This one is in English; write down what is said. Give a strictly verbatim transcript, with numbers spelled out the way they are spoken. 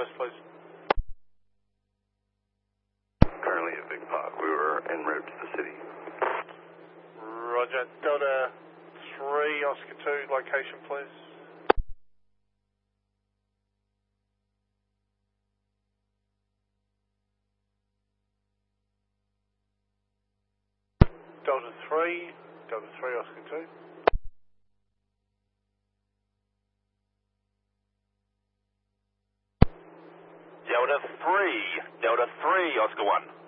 advise, please. Currently at Big Park. We were en route to the city. Roger. Delta three, Oscar two, location, please. Delta three, Delta three, Oscar two. Delta three, Delta three, Oscar one.